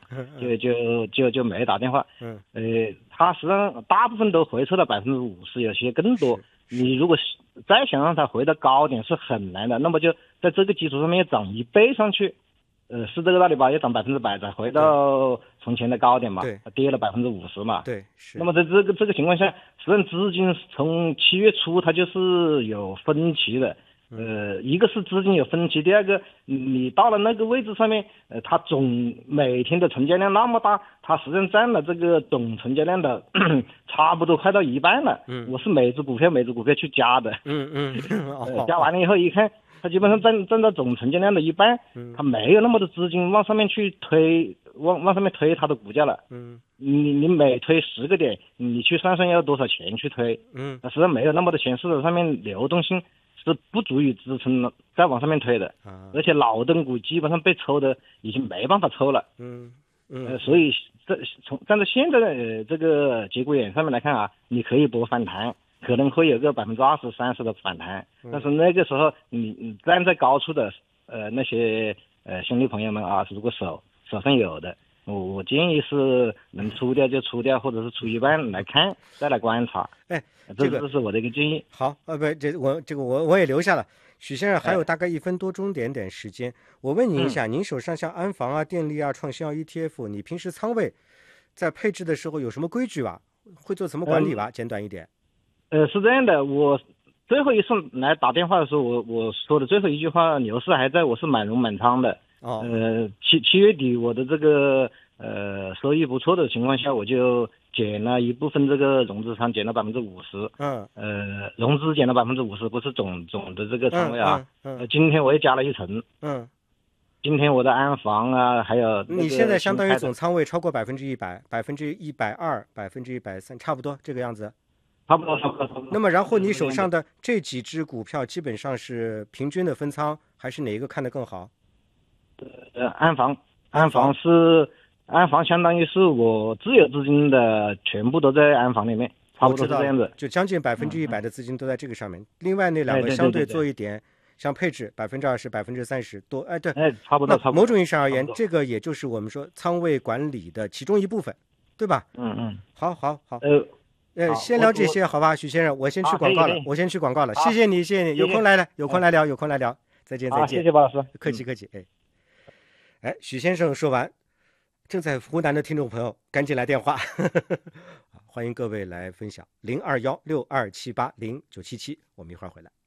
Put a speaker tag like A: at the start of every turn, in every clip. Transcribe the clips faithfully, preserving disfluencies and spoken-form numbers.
A: 就就就就没打电话。
B: 嗯，
A: 呃，他实际上大部分都回撤了百分之五十，有些更多。你如果再想让它回到高点是很难的，那么就在这个基础上面要涨一倍上去，呃，是这个道理吧？要涨百分之百再回到从前的高点嘛，
B: 对，
A: 跌了百分之五十嘛。
B: 对，是。
A: 那么在这个这个情况下，实际上资金从七月初它就是有分歧的。呃，一个是资金有分歧，第二个你到了那个位置上面，呃，它总每天的成交量那么大，它实际上占了这个总成交量的差不多快到一半了。
B: 嗯，
A: 我是每只股票每只股票去加的。
B: 嗯嗯，
A: 呃，加完了以后一看，它基本上占占到总成交量的一半，它没有那么多资金往上面去推，往往上面推它的股价了。
B: 嗯，
A: 你你每推十个点，你去算算要多少钱去推？
B: 嗯，
A: 实际上没有那么多钱，市场上面流动性是不足以支撑了再往上面推的。
B: 啊，
A: 而且老灯股基本上被抽的已经没办法抽了。
B: 嗯嗯，
A: 呃，所以这从站在现在的、呃、这个节骨眼上面来看啊，你可以博反弹，可能会有个百分之二十、三十的反弹，但是那个时候你你站在高处的呃那些呃兄弟朋友们啊，如果手手上有的，我我建议是能出掉就出掉，或者是出一半来看，再来观察。
B: 哎，
A: 这个这是我的一个建议。
B: 好，呃不，这我这个我我也留下了。许先生还有大概一分多钟点点时间，我问您一下，嗯、您手上像安防啊、电力啊、创新药 E T F， 你平时仓位在配置的时候有什么规矩吧？会做什么管理吧？嗯、简短一点。
A: 呃，是这样的，我最后一次来打电话的时候，我我说的最后一句话，牛市还在，我是满容满仓的。
B: 哦。
A: 呃，七七月底我的这个呃收益不错的情况下，我就减了一部分这个融资仓，减了百分之五十。
B: 嗯。
A: 呃，融资减了百分之五十，不是总总的这个仓位啊。
B: 嗯。嗯
A: 呃，今天我也加了一层。
B: 嗯。
A: 今天我的安防啊，还有
B: 你现在相当于总仓位超过百分之一百，百分之一百二，百分之一百三，差不多这个样子。
A: 差不多，差不多，差不多。
B: 那么，然后你手上的这几只股票基本上是平均的分仓，还是哪一个看得更好？
A: 呃，安防，安防是安防，相当于是我自有资金的全部都在安防里面，差不多是这样子。
B: 就将近百分之一百的资金都在这个上面。嗯、另外那两个相对做一点，
A: 对对对对
B: 像配置百分之二十、百分之三十多，哎，对，
A: 哎，差不多，差不多。
B: 某种意义上而言，这个也就是我们说仓位管理的其中一部分，对吧？
A: 嗯嗯。
B: 好，好，好。
A: 呃。
B: 呃，先聊这些好吧，许先生，我先去广告了，我先去广告了，谢谢你，谢谢你，有空来了，有空来聊，有空来聊，再见，再见，
A: 谢谢包老师，
B: 客气客气，哎，哎，许先生说完，正在湖南的听众朋友赶紧来电话，欢迎各位来分享，零二幺六二七八零九七七，我们一会儿回来。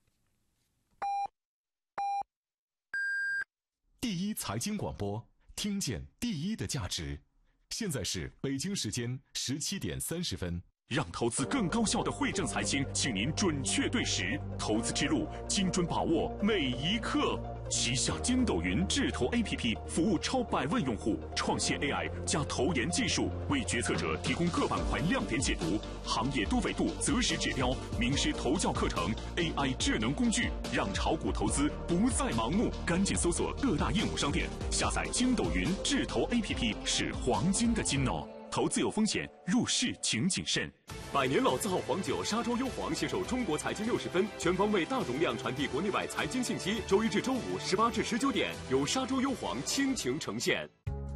C: 第一财经广播，听见第一的价值。现在是北京时间十七点三十分。让投资更高效的惠正财经，请您准确对时，投资之路精准把握每一刻。旗下筋斗云智投 A P P 服务超百万用户，创新 A I 加投研技术，为决策者提供各板块亮点解读、行业多维度择时指标、名师投教课程、A I 智能工具，让炒股投资不再盲目。赶紧搜索各大应用商店，下载筋斗云智投 A P P 是黄金的金哦。投资有风险，入市请谨慎。百年老字号黄酒沙洲优黄携手中国财经六十分，全方位大容量传递国内外财经信息。周一至周五十八至十九点，由沙洲优黄倾情呈现。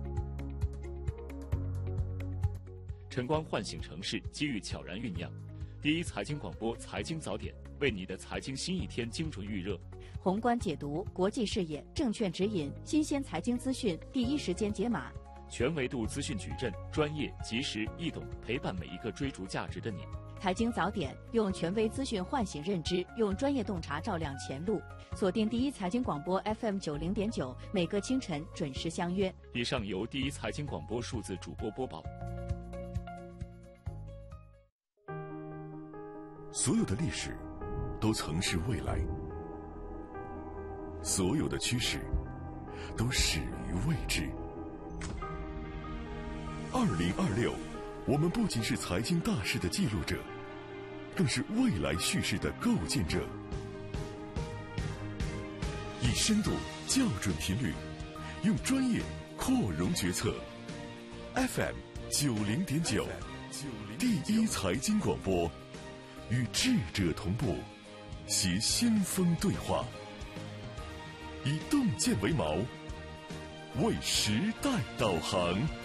C: 晨光唤醒城市，机遇悄然酝酿。第一财经广播财经早点，为你的财经新一天精准预热。
D: 宏观解读，国际视野，证券指引，新鲜财经资讯，第一时间解码。
C: 全维度资讯矩阵，专业、及时、易懂，陪伴每一个追逐价值的你。
D: 财经早点，用权威资讯唤醒认知，用专业洞察照亮前路。锁定第一财经广播 F M 九零点九，每个清晨准时相约。
C: 以上由第一财经广播数字主播播报。
E: 所有的历史都曾是未来，所有的趋势都始于未知。二零二六，我们不仅是财经大事的记录者，更是未来叙事的构建者。以深度校准频率，用专业扩容决策。F M 九零点九，第一财经广播，与智者同步，携先锋对话，以洞见为锚，为时代导航。